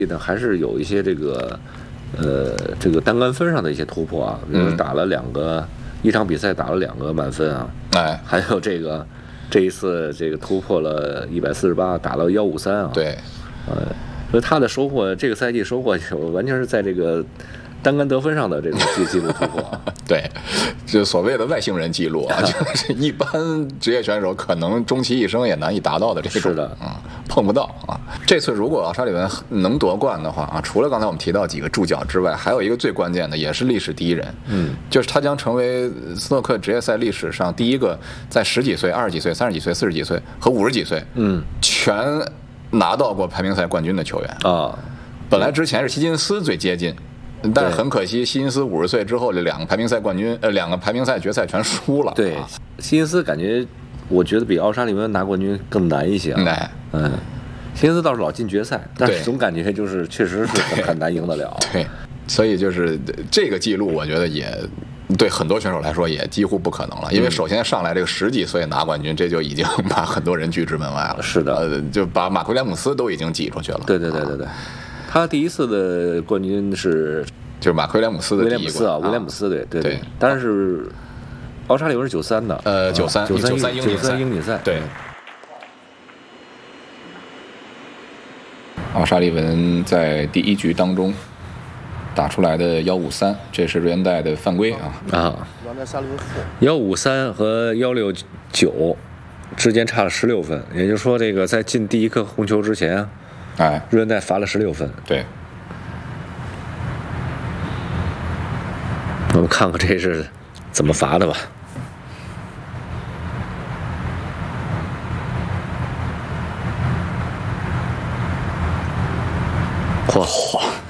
呢还是有一些这个单杆分上的一些突破啊，比如打了一场比赛打了2个满分啊，还有这一次这个突破了148，打了153啊， 对， 所以他的收获，这个赛季收获完全是在这个单杆得分上的这个记录突破。 对，就所谓的外星人记录啊，就是一般职业选手可能终其一生也难以达到的这种， 是的， 碰不到啊。这次如果沙利文能夺冠的话啊，除了刚才我们提到几个助教之外，还有一个最关键的，也是历史第一人，就是他将成为斯诺克职业赛历史上第一个在10几岁、20几岁、30几岁、40几岁和50几岁，全拿到过排名赛冠军的球员啊。 本来之前是希金斯最接近。但是很可惜，希金斯50岁之后，这2个排名赛冠军，2个排名赛决赛全输了。 对，希金斯感觉，我觉得比奥沙利文拿冠军更难一些啊。希金斯倒是老进决赛，但是总感觉就是确实是很难赢得了。 对，所以就是这个记录，我觉得也对很多选手来说也几乎不可能了，因为首先上来这个10几岁拿冠军，这就已经把很多人拒之门外了。 是的， 就把马奎廉姆斯都已经挤出去了。 对。他第一次的冠军就是马奎廉姆斯的第一冠， 威廉姆斯对，但是奥沙利文是93的，93英锦赛， 对。奥沙利文在第1局当中打出来的153，这是瑞恩戴的犯规啊。 153和169之间差了16分，也就是说，这个在进第一颗红球之前。瑞恩戴罚了16分。 对， 我们看看这是怎么罚的吧。嚯！